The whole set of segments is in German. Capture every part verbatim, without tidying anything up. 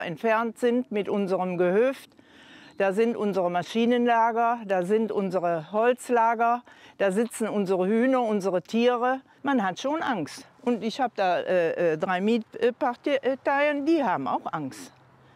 entfernt sind mit unserem Gehöft. Da sind unsere Maschinenlager, da sind unsere Holzlager, da sitzen unsere Hühner, unsere Tiere. Man hat schon Angst. Und ich habe da äh, drei Mietparteien, die haben auch Angst.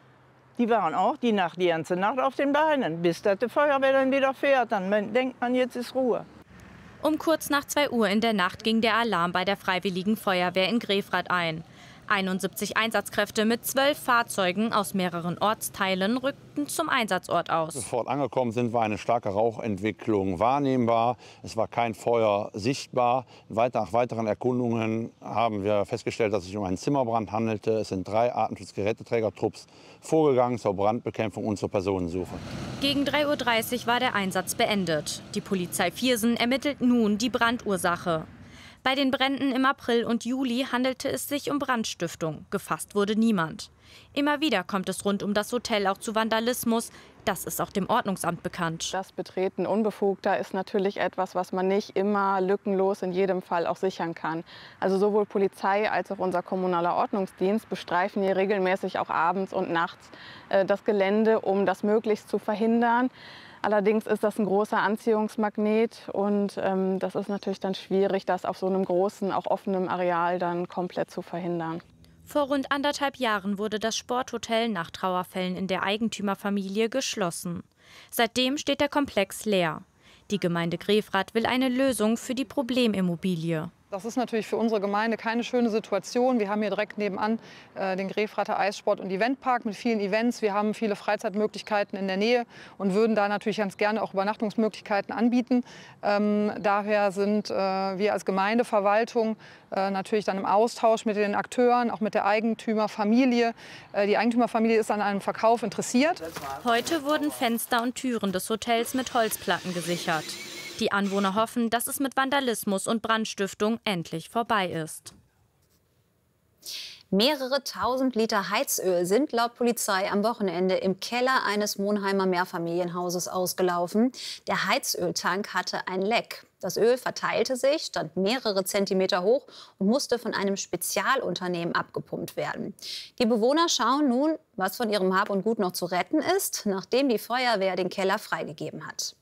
Die waren auch die Nacht, die ganze Nacht auf den Beinen, bis das die Feuerwehr dann wieder fährt. Dann denkt man, jetzt ist Ruhe. Um kurz nach zwei Uhr in der Nacht ging der Alarm bei der Freiwilligen Feuerwehr in Grefrath ein. einundsiebzig Einsatzkräfte mit zwölf Fahrzeugen aus mehreren Ortsteilen rückten zum Einsatzort aus. Sofort angekommen sind, war eine starke Rauchentwicklung wahrnehmbar. Es war kein Feuer sichtbar. Nach weiteren Erkundungen haben wir festgestellt, dass es sich um einen Zimmerbrand handelte. Es sind drei Atemschutzgeräteträgertrupps vorgegangen zur Brandbekämpfung und zur Personensuche. Gegen drei Uhr dreißig war der Einsatz beendet. Die Polizei Viersen ermittelt nun die Brandursache. Bei den Bränden im April und Juli handelte es sich um Brandstiftung. Gefasst wurde niemand. Immer wieder kommt es rund um das Hotel auch zu Vandalismus. Das ist auch dem Ordnungsamt bekannt. Das Betreten Unbefugter ist natürlich etwas, was man nicht immer lückenlos in jedem Fall auch sichern kann. Also sowohl Polizei als auch unser kommunaler Ordnungsdienst bestreifen hier regelmäßig auch abends und nachts äh, das Gelände, um das möglichst zu verhindern. Allerdings ist das ein großer Anziehungsmagnet und ähm, das ist natürlich dann schwierig, das auf so einem großen, auch offenen Areal dann komplett zu verhindern. Vor rund anderthalb Jahren wurde das Sporthotel nach Trauerfällen in der Eigentümerfamilie geschlossen. Seitdem steht der Komplex leer. Die Gemeinde Grefrath will eine Lösung für die Problemimmobilie. Das ist natürlich für unsere Gemeinde keine schöne Situation. Wir haben hier direkt nebenan äh, den Grefrather Eissport- und Eventpark mit vielen Events. Wir haben viele Freizeitmöglichkeiten in der Nähe und würden da natürlich ganz gerne auch Übernachtungsmöglichkeiten anbieten. Ähm, daher sind äh, wir als Gemeindeverwaltung äh, natürlich dann im Austausch mit den Akteuren, auch mit der Eigentümerfamilie. Äh, die Eigentümerfamilie ist an einem Verkauf interessiert. Heute wurden Fenster und Türen des Hotels mit Holzplatten gesichert. Die Anwohner hoffen, dass es mit Vandalismus und Brandstiftung endlich vorbei ist. Mehrere tausend Liter Heizöl sind laut Polizei am Wochenende im Keller eines Monheimer Mehrfamilienhauses ausgelaufen. Der Heizöltank hatte ein Leck. Das Öl verteilte sich, stand mehrere Zentimeter hoch und musste von einem Spezialunternehmen abgepumpt werden. Die Bewohner schauen nun, was von ihrem Hab und Gut noch zu retten ist, nachdem die Feuerwehr den Keller freigegeben hat.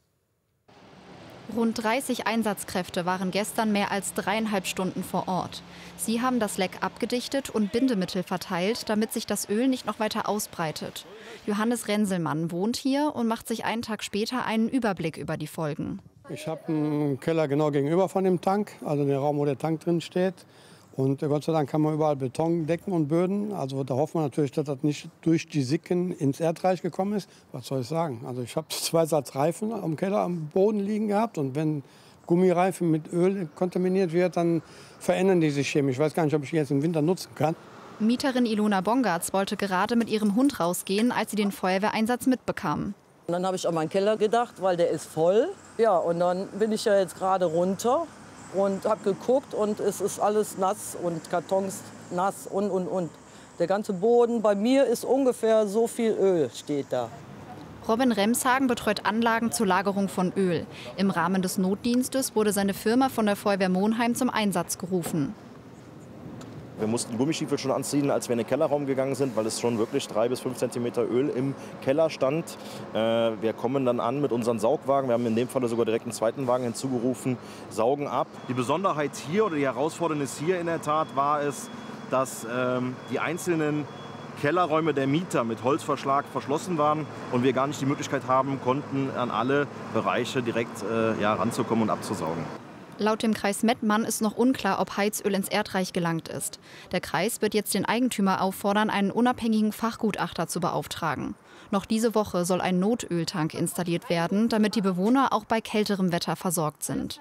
Rund dreißig Einsatzkräfte waren gestern mehr als dreieinhalb Stunden vor Ort. Sie haben das Leck abgedichtet und Bindemittel verteilt, damit sich das Öl nicht noch weiter ausbreitet. Johannes Renselmann wohnt hier und macht sich einen Tag später einen Überblick über die Folgen. Ich habe einen Keller genau gegenüber von dem Tank, also den Raum, wo der Tank drin steht. Und Gott sei Dank haben wir überall Betondecken und Böden. Also da hoffen wir natürlich, dass das nicht durch die Sicken ins Erdreich gekommen ist. Was soll ich sagen? Also ich habe zwei Satz Reifen am Keller am Boden liegen gehabt. Und wenn Gummireifen mit Öl kontaminiert wird, dann verändern die sich chemisch. Ich weiß gar nicht, ob ich die jetzt im Winter nutzen kann. Mieterin Ilona Bongartz wollte gerade mit ihrem Hund rausgehen, als sie den Feuerwehreinsatz mitbekam. Und dann habe ich an meinen Keller gedacht, weil der ist voll. Ja, und dann bin ich ja jetzt gerade runter und habe geguckt und es ist alles nass und Kartons nass und, und, und. Der ganze Boden bei mir ist ungefähr so viel Öl, steht da. Robin Remshagen betreut Anlagen zur Lagerung von Öl. Im Rahmen des Notdienstes wurde seine Firma von der Feuerwehr Monheim zum Einsatz gerufen. Wir mussten Gummistiefel schon anziehen, als wir in den Kellerraum gegangen sind, weil es schon wirklich drei bis fünf Zentimeter Öl im Keller stand. Äh, wir kommen dann an mit unseren Saugwagen. Wir haben in dem Fall sogar direkt einen zweiten Wagen hinzugerufen, saugen ab. Die Besonderheit hier oder die Herausfordernis hier in der Tat war es, dass ähm, die einzelnen Kellerräume der Mieter mit Holzverschlag verschlossen waren und wir gar nicht die Möglichkeit haben konnten, an alle Bereiche direkt äh, ja, ranzukommen und abzusaugen. Laut dem Kreis Mettmann ist noch unklar, ob Heizöl ins Erdreich gelangt ist. Der Kreis wird jetzt den Eigentümer auffordern, einen unabhängigen Fachgutachter zu beauftragen. Noch diese Woche soll ein Notöltank installiert werden, damit die Bewohner auch bei kälterem Wetter versorgt sind.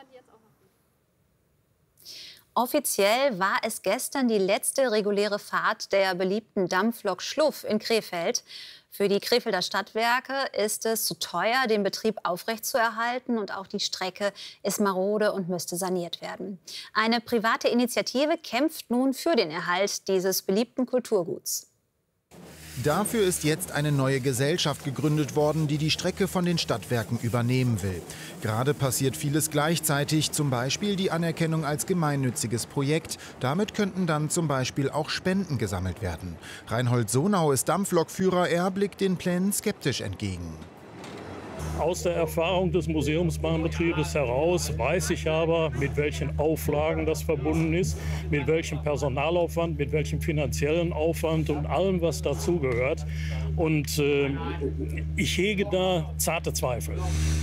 Offiziell war es gestern die letzte reguläre Fahrt der beliebten Dampflok Schluff in Krefeld. Für die Krefelder Stadtwerke ist es zu teuer, den Betrieb aufrechtzuerhalten, und auch die Strecke ist marode und müsste saniert werden. Eine private Initiative kämpft nun für den Erhalt dieses beliebten Kulturguts. Dafür ist jetzt eine neue Gesellschaft gegründet worden, die die Strecke von den Stadtwerken übernehmen will. Gerade passiert vieles gleichzeitig, zum Beispiel die Anerkennung als gemeinnütziges Projekt. Damit könnten dann zum Beispiel auch Spenden gesammelt werden. Reinhold Sonau ist Dampflokführer, er blickt den Plänen skeptisch entgegen. Aus der Erfahrung des Museumsbahnbetriebes heraus weiß ich aber, mit welchen Auflagen das verbunden ist, mit welchem Personalaufwand, mit welchem finanziellen Aufwand und allem, was dazugehört. Und äh, ich hege da zarte Zweifel.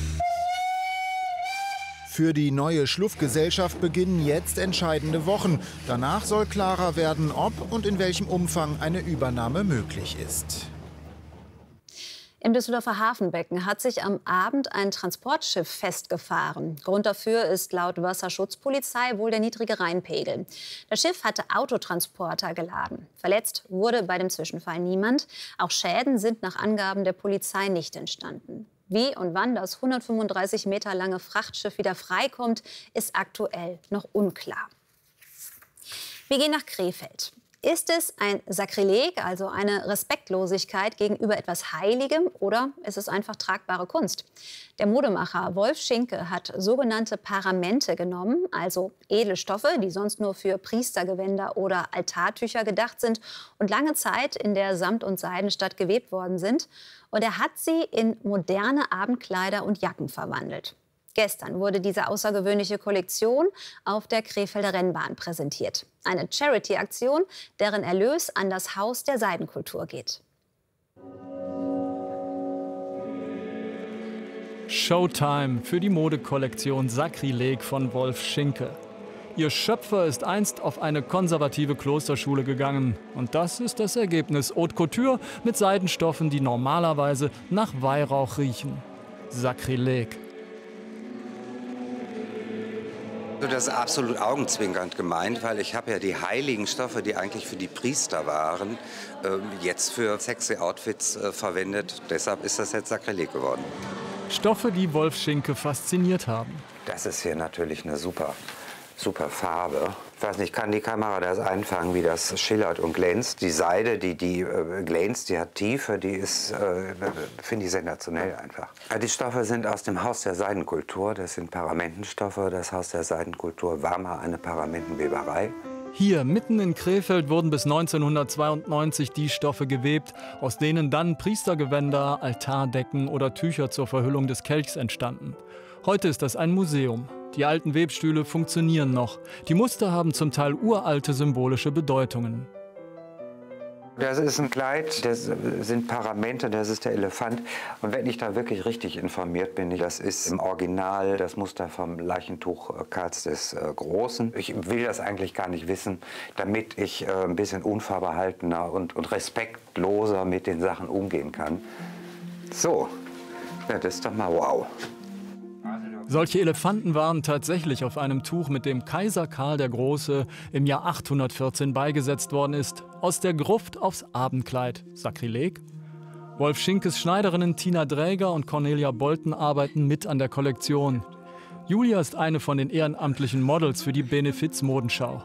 Für die neue Schluff-Gesellschaft beginnen jetzt entscheidende Wochen. Danach soll klarer werden, ob und in welchem Umfang eine Übernahme möglich ist. Im Düsseldorfer Hafenbecken hat sich am Abend ein Transportschiff festgefahren. Grund dafür ist laut Wasserschutzpolizei wohl der niedrige Rheinpegel. Das Schiff hatte Autotransporter geladen. Verletzt wurde bei dem Zwischenfall niemand. Auch Schäden sind nach Angaben der Polizei nicht entstanden. Wie und wann das hundertfünfunddreißig Meter lange Frachtschiff wieder freikommt, ist aktuell noch unklar. Wir gehen nach Krefeld. Ist es ein Sakrileg, also eine Respektlosigkeit gegenüber etwas Heiligem, oder ist es einfach tragbare Kunst? Der Modemacher Wolf Schinke hat sogenannte Paramente genommen, also Edelstoffe, die sonst nur für Priestergewänder oder Altartücher gedacht sind und lange Zeit in der Samt- und Seidenstadt gewebt worden sind. Und er hat sie in moderne Abendkleider und Jacken verwandelt. Gestern wurde diese außergewöhnliche Kollektion auf der Krefelder Rennbahn präsentiert. Eine Charity-Aktion, deren Erlös an das Haus der Seidenkultur geht. Showtime für die Modekollektion Sakrileg von Wolf Schinke. Ihr Schöpfer ist einst auf eine konservative Klosterschule gegangen. Und das ist das Ergebnis. Haute Couture mit Seidenstoffen, die normalerweise nach Weihrauch riechen. Sakrileg. Das ist absolut augenzwinkernd gemeint, weil ich habe ja die heiligen Stoffe, die eigentlich für die Priester waren, jetzt für sexy Outfits verwendet. Deshalb ist das jetzt Sakrileg geworden. Stoffe, die Wolf Schinke fasziniert haben. Das ist hier natürlich eine super, super Farbe. Ich weiß nicht, kann die Kamera das einfangen, wie das schillert und glänzt? Die Seide, die, die äh, glänzt, die hat Tiefe, die ist, äh, finde ich, sensationell einfach. Die Stoffe sind aus dem Haus der Seidenkultur, das sind Paramentenstoffe. Das Haus der Seidenkultur war mal eine Paramentenweberei. Hier, mitten in Krefeld, wurden bis neunzehnhundertzweiundneunzig die Stoffe gewebt, aus denen dann Priestergewänder, Altardecken oder Tücher zur Verhüllung des Kelchs entstanden. Heute ist das ein Museum. Die alten Webstühle funktionieren noch. Die Muster haben zum Teil uralte symbolische Bedeutungen. Das ist ein Kleid, das sind Paramente, das ist der Elefant. Und wenn ich da wirklich richtig informiert bin, das ist im Original das Muster vom Leichentuch Karls des Großen. Ich will das eigentlich gar nicht wissen, damit ich ein bisschen unvorbehaltener und, und respektloser mit den Sachen umgehen kann. So, ja, das ist doch mal wow. Solche Elefanten waren tatsächlich auf einem Tuch, mit dem Kaiser Karl der Große im Jahr achthundertvierzehn beigesetzt worden ist. Aus der Gruft aufs Abendkleid. Sakrileg? Wolf Schinkes Schneiderinnen Tina Dräger und Cornelia Bolten arbeiten mit an der Kollektion. Julia ist eine von den ehrenamtlichen Models für die Benefiz-Modenschau.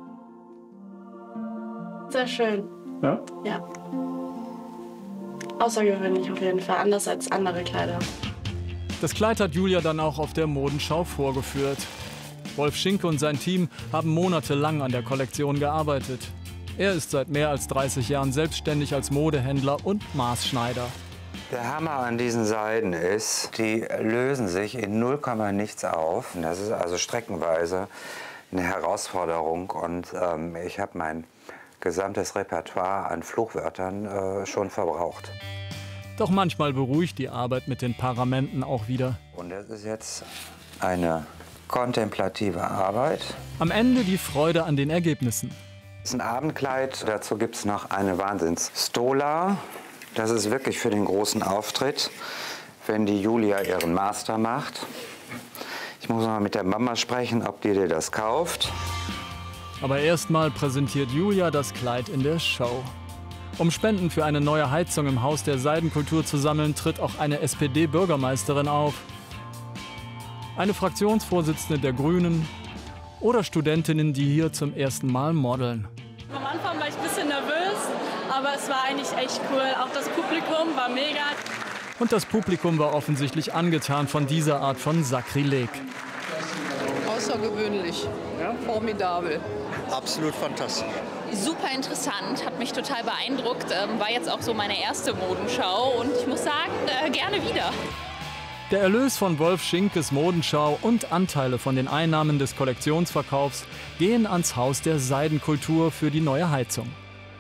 Sehr schön. Ja? Ja. Außergewöhnlich auf jeden Fall, anders als andere Kleider. Das Kleid hat Julia dann auch auf der Modenschau vorgeführt. Wolf Schinke und sein Team haben monatelang an der Kollektion gearbeitet. Er ist seit mehr als dreißig Jahren selbstständig als Modehändler und Maßschneider. Der Hammer an diesen Seiden ist, die lösen sich in null Komma nichts auf. Das ist also streckenweise eine Herausforderung. Und ähm, ich habe mein gesamtes Repertoire an Fluchwörtern äh, schon verbraucht. Doch manchmal beruhigt die Arbeit mit den Paramenten auch wieder. Und das ist jetzt eine kontemplative Arbeit. Am Ende die Freude an den Ergebnissen. Das ist ein Abendkleid. Dazu gibt es noch eine Wahnsinns-Stola. Das ist wirklich für den großen Auftritt, wenn die Julia ihren Master macht. Ich muss mal mit der Mama sprechen, ob die dir das kauft. Aber erstmal präsentiert Julia das Kleid in der Show. Um Spenden für eine neue Heizung im Haus der Seidenkultur zu sammeln, tritt auch eine S P D-Bürgermeisterin auf. Eine Fraktionsvorsitzende der Grünen oder Studentinnen, die hier zum ersten Mal modeln. Am Anfang war ich ein bisschen nervös, aber es war eigentlich echt cool. Auch das Publikum war mega. Und das Publikum war offensichtlich angetan von dieser Art von Sakrileg. Außergewöhnlich, ja? Formidabel. Absolut fantastisch. Super interessant, hat mich total beeindruckt. Ähm, war jetzt auch so meine erste Modenschau und ich muss sagen, äh, gerne wieder. Der Erlös von Wolf Schinkes Modenschau und Anteile von den Einnahmen des Kollektionsverkaufs gehen ans Haus der Seidenkultur für die neue Heizung.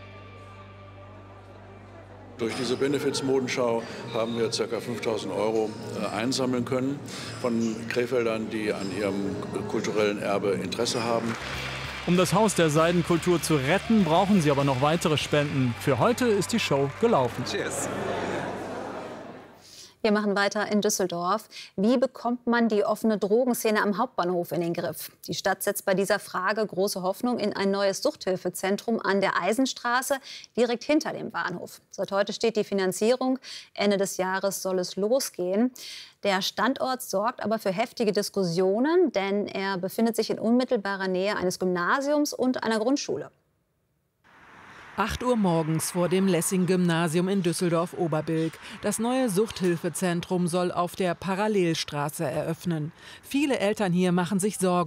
Durch diese Benefits-Modenschau haben wir ca. fünftausend Euro äh, einsammeln können von Krefeldern, die an ihrem kulturellen Erbe Interesse haben. Um das Haus der Seidenkultur zu retten, brauchen sie aber noch weitere Spenden. Für heute ist die Show gelaufen. Cheers. Wir machen weiter in Düsseldorf. Wie bekommt man die offene Drogenszene am Hauptbahnhof in den Griff? Die Stadt setzt bei dieser Frage große Hoffnung in ein neues Suchthilfezentrum an der Eisenstraße, direkt hinter dem Bahnhof. Seit heute steht die Finanzierung. Ende des Jahres soll es losgehen. Der Standort sorgt aber für heftige Diskussionen, denn er befindet sich in unmittelbarer Nähe eines Gymnasiums und einer Grundschule. acht Uhr morgens vor dem Lessing-Gymnasium in Düsseldorf-Oberbilk. Das neue Suchthilfezentrum soll auf der Parallelstraße eröffnen. Viele Eltern hier machen sich Sorgen